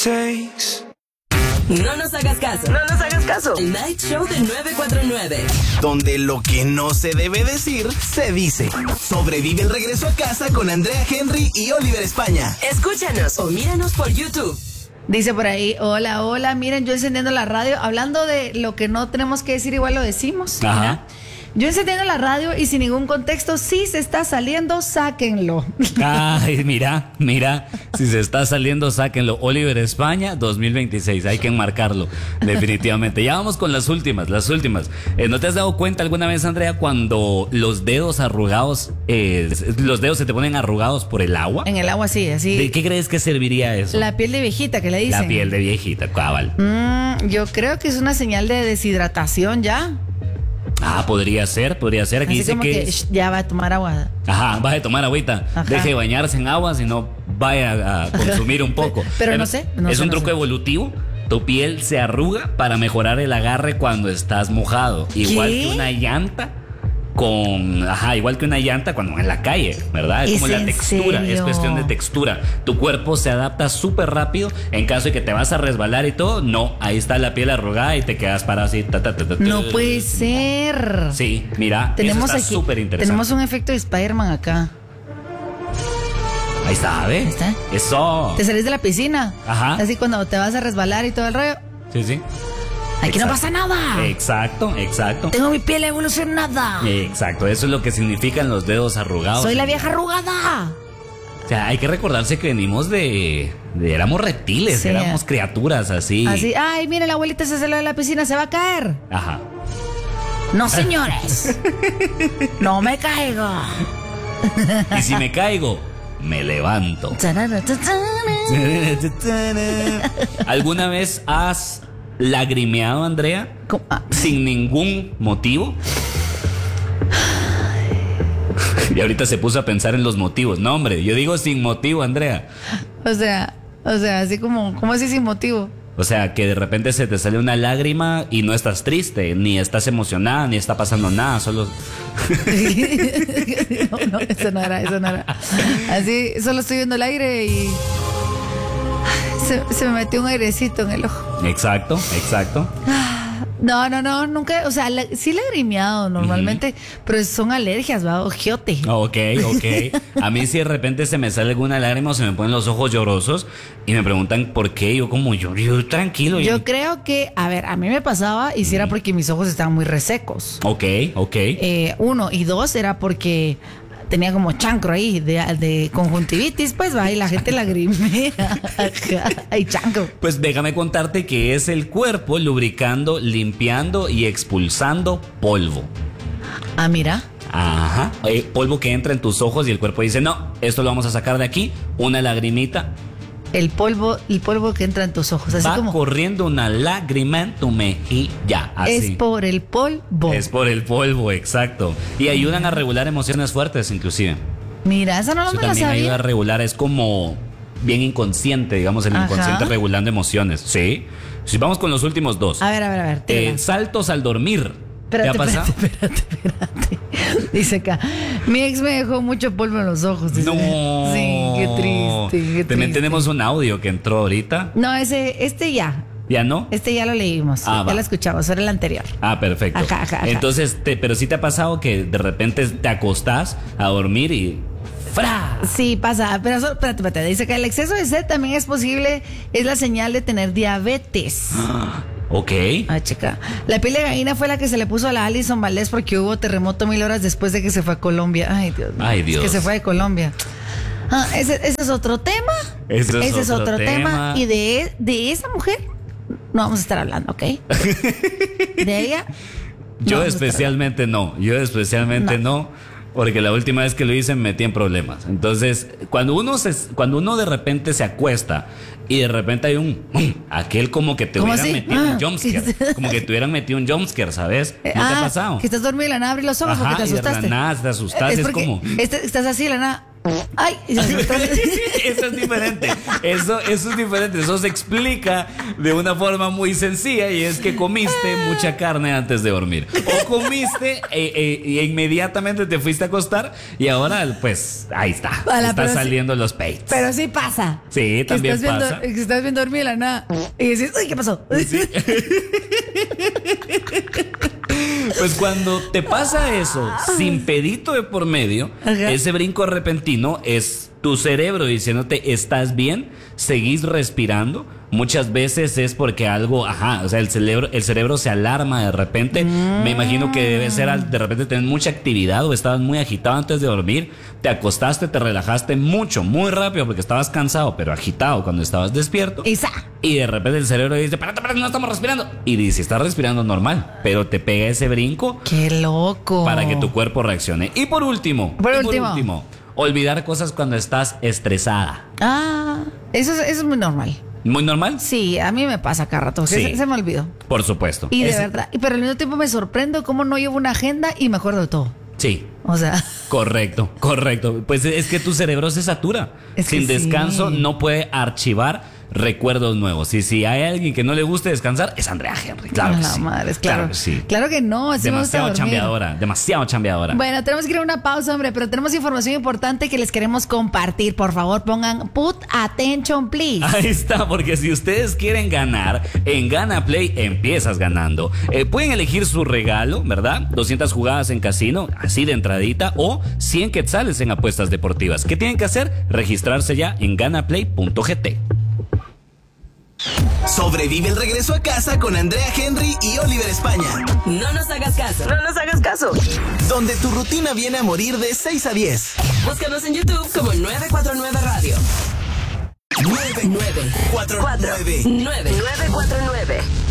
takes. No nos hagas caso. No nos hagas caso. El Night Show de 949. Donde lo que no se debe decir, se dice. Sobrevive el regreso a casa con Andrea Henry y Oliver España. Escúchanos o míranos por YouTube. Dice por ahí, hola, miren, yo encendiendo la radio, hablando de lo que no tenemos que decir, igual lo decimos. Ajá. Mira. Yo encendiendo la radio y sin ningún contexto, si se está saliendo, sáquenlo. Ay, mira, si se está saliendo, sáquenlo. Oliver España 2026, hay que enmarcarlo, definitivamente. Ya vamos con las últimas. ¿No te has dado cuenta alguna vez, Andrea, cuando los dedos arrugados, los dedos se te ponen arrugados por el agua? En el agua, sí, así. ¿De qué crees que serviría eso? La piel de viejita, que le dicen. La piel de viejita, cabal. Yo creo que es una señal de deshidratación ya. Ah, podría ser. Aquí así dice como que ya va a tomar agua. Ajá, vas a tomar agüita. Ajá. Deje de bañarse en agua, si no vaya a consumir un poco. Pero no sé. Es un truco evolutivo. Tu piel se arruga para mejorar el agarre cuando estás mojado. Igual que una llanta igual que una llanta cuando en la calle, ¿verdad? Es como la textura, serio? Es cuestión de textura. Tu cuerpo se adapta súper rápido. En caso de que te vas a resbalar y todo, no, ahí está la piel arrugada y te quedas parado así. No puede ser. Sí, mira, tenemos eso está súper interesante. Tenemos un efecto de Spider-Man acá. Ahí está, ¿ves? Ahí está. Eso. Te salís de la piscina. Ajá. Así cuando te vas a resbalar y todo el rollo. Sí. Aquí no pasa nada. Exacto. Tengo mi piel evolucionada. Exacto, eso es lo que significan los dedos arrugados. Soy la vieja arrugada. O sea, hay que recordarse que venimos éramos reptiles, sí, éramos criaturas así. Así, ay, mire, la abuelita se salió de la piscina, se va a caer. Ajá. No, señores. No me caigo. Y si me caigo, me levanto. ¿Alguna vez has lagrimeado, Andrea? Sin ningún motivo. Y ahorita se puso a pensar en los motivos. No, hombre, yo digo sin motivo, Andrea. O sea, así como así sin motivo. O sea, que de repente se te sale una lágrima y no estás triste, ni estás emocionada, ni está pasando nada, solo... No, eso no era. Así, solo estoy viendo el aire y... Se me metió un airecito en el ojo. Exacto. No, nunca, o sea, sí lagrimeado normalmente, pero son alergias, ¿va? Ojiote. Ok. A mí si de repente se me sale alguna lágrima o se me ponen los ojos llorosos y me preguntan por qué, yo tranquilo. Yo creo que, a ver, a mí me pasaba y si era porque mis ojos estaban muy resecos. Ok. 1 y 2 era porque tenía como chancro ahí de conjuntivitis, pues va, y la gente lagrimea. Hay chancro. Pues déjame contarte que es el cuerpo lubricando, limpiando y expulsando polvo. Ah, mira. Ajá. Polvo que entra en tus ojos y el cuerpo dice, no, esto lo vamos a sacar de aquí, una lagrimita. El polvo que entra en tus ojos. Así va como corriendo una lágrima en tu mejilla. Así. Es por el polvo. Es por el polvo, exacto. Y ayudan a regular emociones fuertes, inclusive. Mira, esa no me la sabía. También ayuda a regular, es como bien inconsciente, digamos, el inconsciente regulando emociones. Sí. Si vamos con los últimos dos. A ver. Saltos al dormir. ¿Te ha pasado? Espérate. Dice acá, mi ex me dejó mucho polvo en los ojos. Dice. No. Sí, qué triste. También tenemos un audio que entró ahorita. No, este ya. ¿Ya no? Este ya lo leímos. Ya va. lo escuchamos, era el anterior. Ah, perfecto. Ajá. Entonces, pero sí te ha pasado que de repente te acostás a dormir y... ¡fra! Sí, pasa, pero espérate. Dice que el exceso de sed también es posible, es la señal de tener diabetes. Ok. Ah, chica. La piel de gallina fue la que se le puso a la Alison Valdés porque hubo terremoto 1000 horas después de que se fue a Colombia. Ay, Dios mío. Ay, Dios. Es que se fue de Colombia. Ese es otro tema. Ese es otro tema. Y de esa mujer no vamos a estar hablando, ¿ok? De ella. Yo especialmente no. Porque la última vez que lo hice me metí en problemas. Entonces, cuando uno de repente se acuesta y de repente hay aquel como que te hubieran metido un jumpscare. Como que te hubieran metido un jumpscare, ¿sabes? ¿No te ha pasado? Que estás dormido y la nada abres los ojos porque te asustaste. De la nada te asustaste, es como... Estás así, la nada Ay, Eso es diferente. Eso es diferente. Eso se explica de una forma muy sencilla y es que comiste mucha carne antes de dormir. O comiste e inmediatamente te fuiste a acostar y ahora, pues, ahí está. Están saliendo los peitos. Pero sí pasa. Sí, también pasa. Que estás viendo dormir la nada y dices, uy, ¿qué pasó? Sí. Pues cuando te pasa eso, sin pedito de por medio, Ajá. ese brinco repentino es tu cerebro diciéndote, ¿estás bien? ¿Seguís respirando? Muchas veces es porque algo, o sea, el cerebro se alarma de repente. Me imagino que debe ser de repente tener mucha actividad o estabas muy agitado antes de dormir. Te acostaste, te relajaste mucho, muy rápido porque estabas cansado, pero agitado cuando estabas despierto. Y de repente el cerebro dice, espérate, no estamos respirando. Y dice, estás respirando normal, pero te pega ese brinco. ¡Qué loco! Para que tu cuerpo reaccione. Y por último, olvidar cosas cuando estás estresada. Eso es muy normal. ¿Muy normal? Sí, a mí me pasa cada rato. Sí. Se me olvidó. Por supuesto. Y de verdad. Pero al mismo tiempo me sorprendo cómo no llevo una agenda y me acuerdo de todo. Sí. O sea. Correcto. Pues es que tu cerebro se satura. Sin descanso no puede archivar recuerdos nuevos. Y si hay alguien que no le guste descansar, es Andrea Henry. Claro que sí. Madre, claro que sí. Claro que no. Demasiado chambeadora. Bueno, tenemos que ir a una pausa, hombre, pero tenemos información importante que les queremos compartir. Por favor, pongan put attention, please. Ahí está, porque si ustedes quieren ganar, en Gana Play empiezas ganando. Pueden elegir su regalo, ¿verdad? 200 jugadas en casino, así de entradita, o 100 quetzales en apuestas deportivas. ¿Qué tienen que hacer? Registrarse ya en ganaplay.gt. Sobrevive el regreso a casa con Andrea Henry y Oliver España. No nos hagas caso. No nos hagas caso. Donde tu rutina viene a morir de 6 a 10. Búscanos en YouTube como 949 Radio. 949. 949.